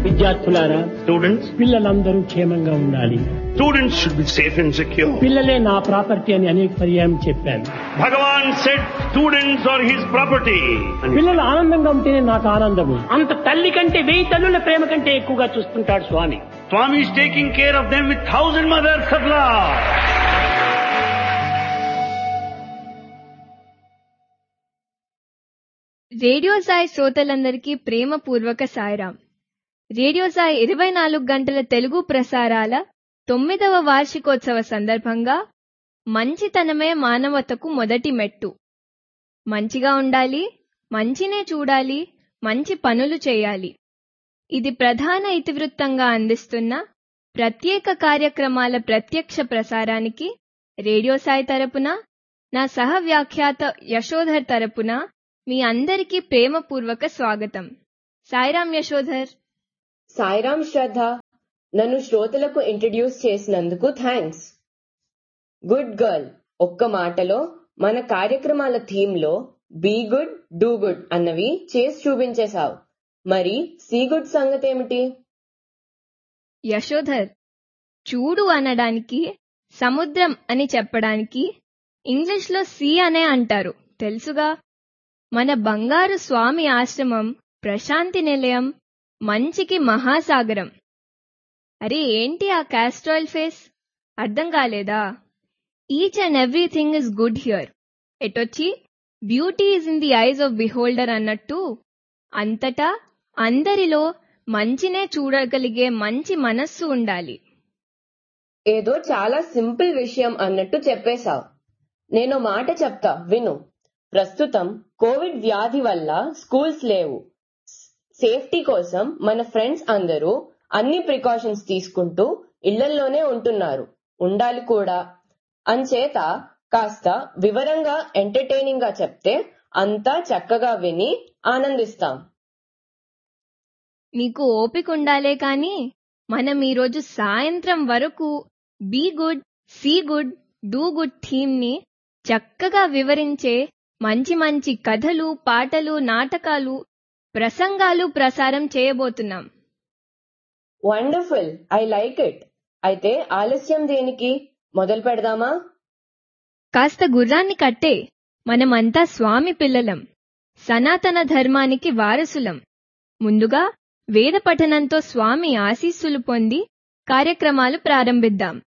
విద్యార్థులారా, Students, పిల్లలందరూ క్షేమంగా ఉండాలి. students should be safe and secure. పిల్లలే నా ప్రాపర్టీ అని అనేక పర్యాయం చెప్పాను. Bhagavan said students are his property. And పిల్లలు ఆనందంగా ఉంటేనే నాకు ఆనందము. అంత తల్లి కంటే 1000 తల్లుల ప్రేమ కంటే ఎక్కువగా చూస్తుంటాడు స్వామి. Swami is taking care of them with 1000 mothers of love. Radio Sai శ్రోతలందరికీ ప్రేమపూర్వక సాయిరాం. రేడియో సాయి 24 గంటల తెలుగు ప్రసారాల 9వ వార్షికోత్సవ సందర్భంగా మంచితనమే మానవతకు మొదటి మెట్టు. మంచిగా ఉండాలి, మంచినే చూడాలి, మంచి పనులు చేయాలి. ఇది ప్రధాన ఇతివృత్తంగా అందిస్తున్న ప్రత్యేక కార్యక్రమాల ప్రత్యక్ష ప్రసారానికి రేడియో సాయి తరపున, నా సహ వ్యాఖ్యాత యశోధర్ తరపున మీ అందరికీ ప్రేమపూర్వక స్వాగతం. సాయిరాం యశోధర్. సాయిరాం శ్రద్ధ. నన్ను శ్రోతలకు ఇంట్రడ్యూస్ చేసినందుకు థ్యాంక్స్. Good girl. ఒక్క మాటలో మన కార్యక్రమాల థీమ్ లో బీ గుడ్ డూ గుడ్ అన్నవి చేసి చూపించేశావు. మరి సీ గుడ్ సంగతేమిటి? యశోధర్, చూడు అనడానికి, సముద్రం అని చెప్పడానికి ఇంగ్లీష్లో సీ అనే అంటారు, తెలుసుగా. మన బంగారు స్వామి ఆశ్రమం ప్రశాంతి నిలయం, మంచికి మహాసాగరం. అరే ఏంటి ఆ క్యాస్ట్రాయిల్ ఫేస్? అర్థం కాలేదా? Each and everything is good here. ఎటొచ్చి beauty is in the eyes of beholder అన్నట్టు అంతటా అందరిలో మంచినే చూడగలిగే మంచి మనస్సు ఉండాలి. ఏదో చాలా సింపుల్ విషయం అన్నట్టు చెప్పేశావు. నేను మాట చెప్తా విను. ప్రస్తుతం కోవిడ్ వ్యాధి వల్ల స్కూల్స్ లేవు. సేఫ్టీ కోసం మన ఫ్రెండ్స్ అందరూ అన్ని ప్రికాషన్స్ తీసుకుంటూ ఇళ్లల్లోనే ఉంటున్నారు, ఉండాలి కూడా. అంచేత కాస్త వివరంగా ఎంటర్టైనింగ్ గా చెప్తే అంతా చక్కగా విని ఆనందిస్తాం. నీకు ఓపిక ఉండాలే కాని మనం ఈరోజు సాయంత్రం వరకు be good, see good, do good theme ని చక్కగా వివరించే మంచి మంచి కథలు, పాటలు, నాటకాలు, ప్రసంగాలు ప్రసారం చేయబోతున్నాం. Wonderful, I like it. అయితే ఆలస్యం దేనికి? మొదలు పెడదామా? కాస్త గుర్రాన్ని కట్టే. మనమంతా స్వామి పిల్లలం, సనాతన ధర్మానికి వారసులం. ముందుగా వేద పఠనంతో స్వామి ఆశీస్సులు పొంది కార్యక్రమాలు ప్రారంభిద్దాం.